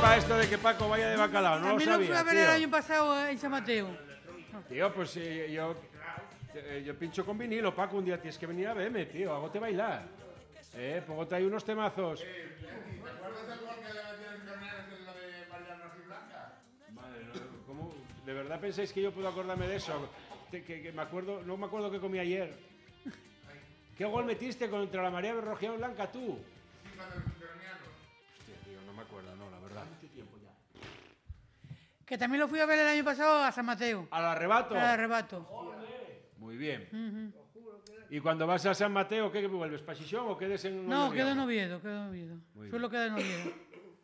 sepa esto de que Paco vaya de bacalao, no lo sabía. A mí lo fui a ver el año pasado en San Mateo. Tío, pues yo pincho con vinilo, Paco, un día tienes que venir a verme, tío, hagote bailar. Póngote ahí unos temazos. ¿Te acuerdas del gol que le metieron en Cornellà en la de Mariano y Blanca? Madre, ¿cómo? ¿De verdad pensáis que yo puedo acordarme de eso? Que me acuerdo, no me acuerdo qué comí ayer. ¿Qué gol metiste contra la María Berrojeado Blanca tú? Hostia, tío, no me acuerdo, no, la verdad. Que también lo fui a ver el año pasado a San Mateo. ¿Al arrebato? Al arrebato. Muy bien. ¿Y cuando vas a San Mateo, qué vuelves? ¿Para Xixón o quedes en No, Oviedo? quedo en Oviedo. Suelo quedar en Oviedo.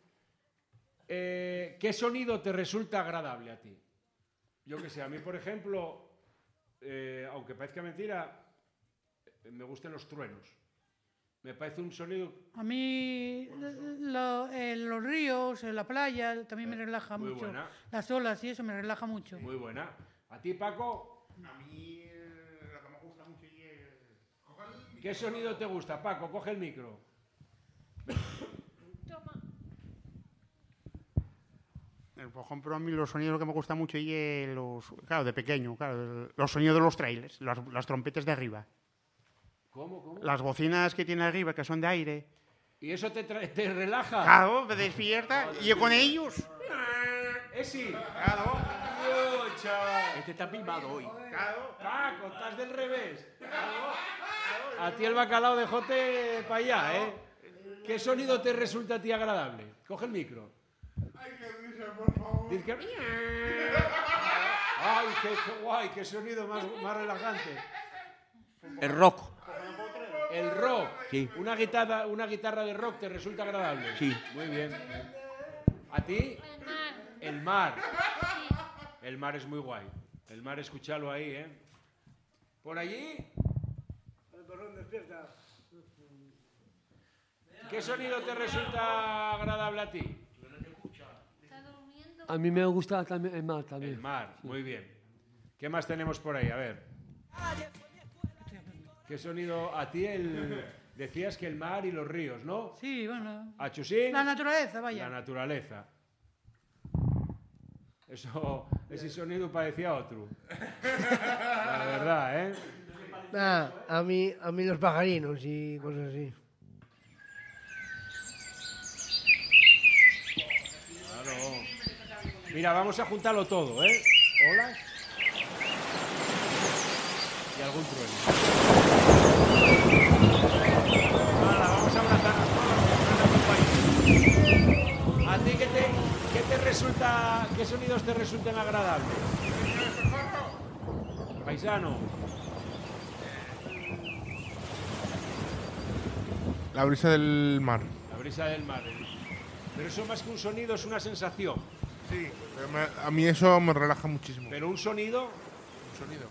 ¿Qué sonido te resulta agradable a ti? Yo que sé, a mí, por ejemplo, aunque parezca mentira, me gustan los truenos. Me parece un sonido... A mí los ríos, la playa, también me relaja muy mucho. buena. Las olas y eso me relaja mucho. Muy buena. ¿A ti, Paco? A mí lo que me gusta mucho es... ¿Qué sonido te gusta, Paco? Coge el micro. Por ejemplo, a mí los sonidos que me gusta mucho y claro, de pequeño, claro, los sonidos de los trailers, las trompetas de arriba. ¿Cómo? Las bocinas que tiene arriba, que son de aire. ¿Y eso te relaja? Claro, me despierta y yo con ellos. Sí. Claro. Chaval. Este está mimado hoy. Claro. Paco, estás del revés. A ti el bacalao de jote para allá, ¿eh? ¿Qué sonido te resulta a ti agradable? Coge el micro. Ay, qué risa, por favor. Dice que... Ay, qué guay, qué sonido más relajante. El rock. El rock. Sí. Una guitarra de rock te resulta agradable. Sí. Muy bien. ¿A ti? El mar. El mar es muy guay. El mar, escúchalo ahí, ¿eh? ¿Por allí? El borrón despierta. ¿Qué sonido te resulta agradable a ti? A mí me gusta también el mar también. El mar, muy bien. ¿Qué más tenemos por ahí? A ver. ¿Qué sonido? A ti decías que el mar y los ríos, ¿no? Sí, bueno. ¿A Chusín? La naturaleza, vaya. La naturaleza. Ese sonido parecía otro. La verdad, ¿eh? Nah, a mí los pajarinos y cosas así. Claro. Mira, vamos a juntarlo todo, ¿eh? Olas. Y algún trueno. Hala, vamos a abrazarnos todos. ¿A ti qué sonidos te resultan agradables? Paisano. La brisa del mar. La brisa del mar. Pero eso más que un sonido es una sensación. Sí, pero a mí eso me relaja muchísimo. Pero un sonido... Un sonido.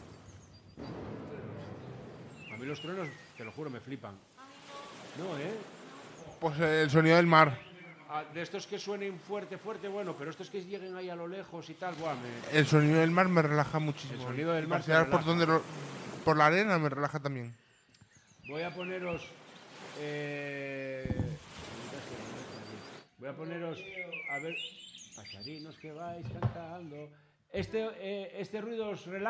A mí los truenos, te lo juro, me flipan. No, ¿eh? Pues el sonido del mar. De estos que suenen fuerte, bueno, pero estos que lleguen ahí a lo lejos y tal, buah, El sonido del mar me relaja muchísimo. El sonido del mar te pasear relaja. por la arena me relaja también. Voy a poneros... Voy a poneros... A ver... Pasarinos que vais cantando... Este ruido os relaja.